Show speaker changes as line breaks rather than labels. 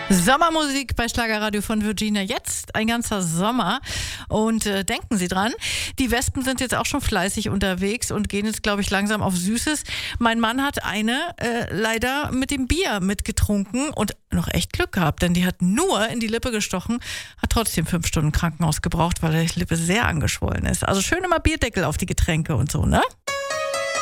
Sommermusik bei Schlagerradio von Virginia. Jetzt ein ganzer Sommer. Und denken Sie dran, die Wespen sind jetzt auch schon fleißig unterwegs und gehen jetzt, glaube ich, langsam auf Süßes. Mein Mann hat eine leider mit dem Bier mitgetrunken und noch echt Glück gehabt, denn die hat nur in die Lippe gestochen, hat trotzdem 5 Stunden Krankenhaus gebraucht, weil die Lippe sehr angeschwollen ist. Also schön immer Bierdeckel auf die Getränke und so, ne?